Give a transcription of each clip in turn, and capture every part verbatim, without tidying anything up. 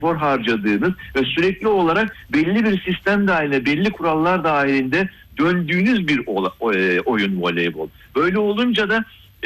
spor harcadığınız ve sürekli olarak belli bir sistem dahilinde, belli kurallar dahilinde döndüğünüz bir oyun voleybol. Böyle olunca da e,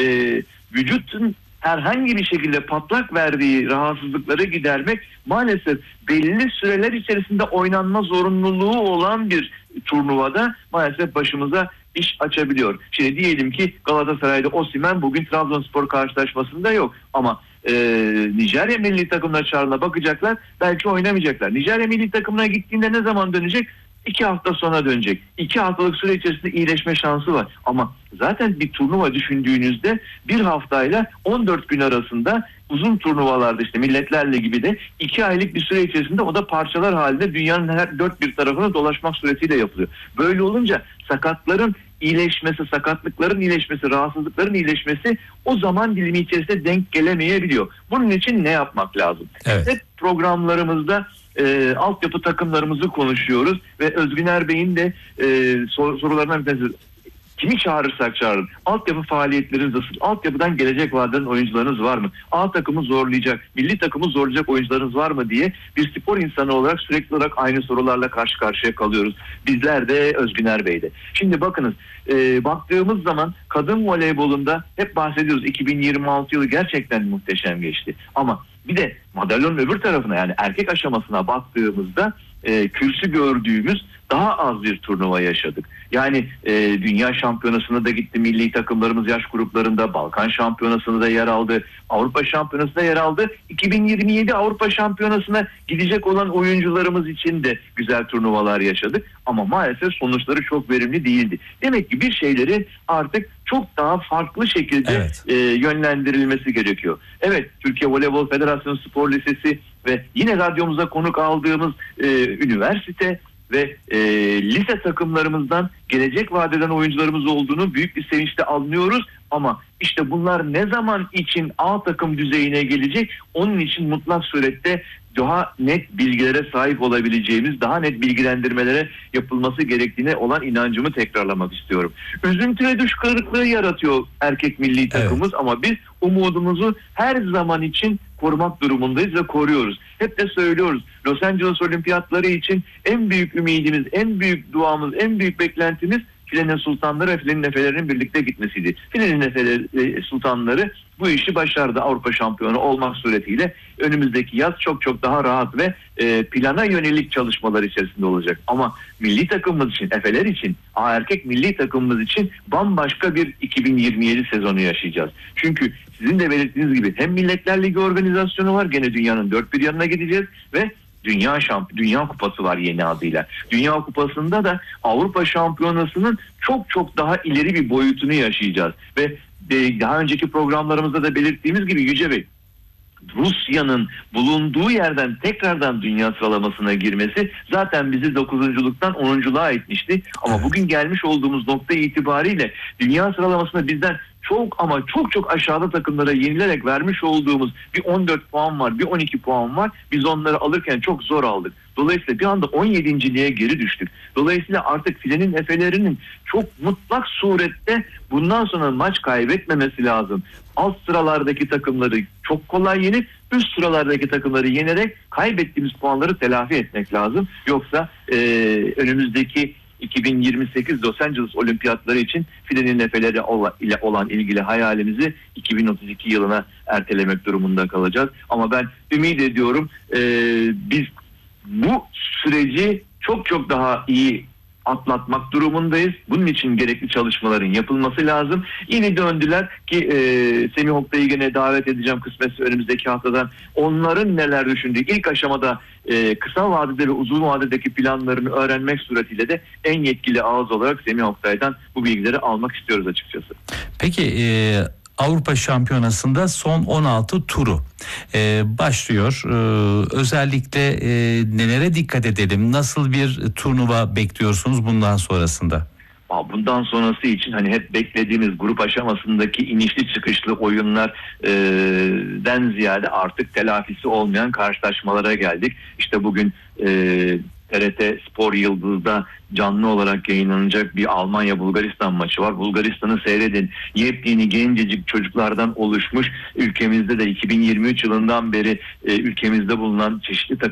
vücutun herhangi bir şekilde patlak verdiği rahatsızlıkları gidermek maalesef belli süreler içerisinde oynanma zorunluluğu olan bir turnuvada maalesef başımıza iş açabiliyor. Şimdi diyelim ki Galatasaray'da Osimhen bugün Trabzonspor karşılaşmasında yok ama e, Nijerya milli takımına çağrına bakacaklar, belki oynamayacaklar. Nijerya milli takımına gittiğinde ne zaman dönecek? İki hafta sonra dönecek. İki haftalık süre içerisinde iyileşme şansı var. Ama zaten bir turnuva düşündüğünüzde bir haftayla on dört gün arasında uzun turnuvalarda işte Milletler Ligi gibi de iki aylık bir süre içerisinde o da parçalar halinde dünyanın her dört bir tarafına dolaşmak suretiyle yapılıyor. Böyle olunca sakatların iyileşmesi, sakatlıkların iyileşmesi, rahatsızlıkların iyileşmesi o zaman dilimi içerisinde denk gelemeyebiliyor. Bunun için ne yapmak lazım? Evet. Hep programlarımızda e, altyapı takımlarımızı konuşuyoruz ve Özgüner Bey'in de e, sor, sorularından bir tanesi, kimi çağırırsak çağırın, altyapı faaliyetleriniz nasıl? Altyapıdan gelecek vadeden oyuncularınız var mı? A takımı zorlayacak, milli takımı zorlayacak oyuncularınız var mı diye bir spor insanı olarak sürekli olarak aynı sorularla karşı karşıya kalıyoruz. Bizler de, Özgüner Bey de. Şimdi bakınız, e, baktığımız zaman kadın voleybolunda hep bahsediyoruz. iki bin yirmi altı yılı gerçekten muhteşem geçti. Ama bir de madalyonun öbür tarafına, yani erkek aşamasına baktığımızda e, kürsü gördüğümüz daha az bir turnuva yaşadık. Yani e, dünya şampiyonasına da gitti milli takımlarımız yaş gruplarında, Balkan şampiyonasında da yer aldı, Avrupa şampiyonasında yer aldı. iki bin yirmi yedi Avrupa şampiyonasına gidecek olan oyuncularımız için de güzel turnuvalar yaşadık. Ama maalesef sonuçları çok verimli değildi. Demek ki bir şeylerin artık çok daha farklı şekilde evet. e, yönlendirilmesi gerekiyor. Evet, Türkiye Voleybol Federasyonu Spor Lisesi ve yine radyomuza konuk aldığımız e, üniversite ve e, lise takımlarımızdan gelecek vadeden oyuncularımız olduğunu büyük bir sevinçle anlıyoruz. Ama işte bunlar ne zaman için A takım düzeyine gelecek? Onun için mutlak surette daha net bilgilere sahip olabileceğimiz, daha net bilgilendirmelere yapılması gerektiğine olan inancımı tekrarlamak istiyorum. Üzüntü ve düş kırıklığı yaratıyor erkek milli takımımız, evet. Ama biz umudumuzu her zaman için korumak durumundayız ve koruyoruz. Hep de söylüyoruz. Los Angeles Olimpiyatları için en büyük ümidimiz, en büyük duamız, en büyük beklentimiz Filenin Sultanları ve Filenin Efelerinin birlikte gitmesiydi. Filenin Efeleri Sultanları bu işi başardı, Avrupa şampiyonu olmak suretiyle. Önümüzdeki yaz çok çok daha rahat ve e, plana yönelik çalışmalar içerisinde olacak. Ama milli takımımız için, Efeler için, A erkek milli takımımız için bambaşka bir iki bin yirmi yedi sezonu yaşayacağız. Çünkü sizin de belirttiğiniz gibi hem Milletler Ligi organizasyonu var, gene dünyanın dört bir yanına gideceğiz ve Dünya Şamp Dünya Kupası var yeni adıyla. Dünya Kupası'nda da Avrupa Şampiyonası'nın çok çok daha ileri bir boyutunu yaşayacağız. Ve daha önceki programlarımızda da belirttiğimiz gibi Yüce Bey, Rusya'nın bulunduğu yerden tekrardan dünya sıralamasına girmesi zaten bizi dokuzunculuktan onunculuğa etmişti. Ama bugün gelmiş olduğumuz nokta itibariyle dünya sıralamasında bizden çok ama çok çok aşağıda takımlara yenilerek vermiş olduğumuz bir on dört puan var, bir on iki puan var. Biz onları alırken çok zor aldık. Dolayısıyla bir anda on yedinciliğe geri düştük. Dolayısıyla artık Filenin Efelerinin çok mutlak surette bundan sonra maç kaybetmemesi lazım. Alt sıralardaki takımları çok kolay yenip üst sıralardaki takımları yenerek kaybettiğimiz puanları telafi etmek lazım. Yoksa e, önümüzdeki iki bin yirmi sekiz Los Angeles Olimpiyatları için Filenin Efeleri ile olan ilgili hayalimizi iki bin otuz iki yılına ertelemek durumunda kalacağız. Ama ben ümit ediyorum e, biz bu süreci çok çok daha iyi atlatmak durumundayız. Bunun için gerekli çalışmaların yapılması lazım. Yeni döndüler ki e, Semih Oktay'ı gene davet edeceğim kısmetse önümüzdeki haftadan. Onların neler düşündüğü ilk aşamada e, kısa vadede ve uzun vadedeki planlarını öğrenmek suretiyle de en yetkili ağız olarak Semih Oktay'dan bu bilgileri almak istiyoruz açıkçası. Peki e, Avrupa Şampiyonası'nda son on altı turu ee, başlıyor. Ee, özellikle e, nelere dikkat edelim? Nasıl bir turnuva bekliyorsunuz bundan sonrasında? Bundan sonrası için hani hep beklediğimiz grup aşamasındaki inişli çıkışlı oyunlardan ziyade artık telafisi olmayan karşılaşmalara geldik. İşte bugün e, T R T Spor Yıldız'da canlı olarak yayınlanacak bir Almanya-Bulgaristan maçı var. Bulgaristan'ı seyredin. Yepyeni gencecik çocuklardan oluşmuş, ülkemizde de iki bin yirmi üç yılından beri e, ülkemizde bulunan çeşitli takım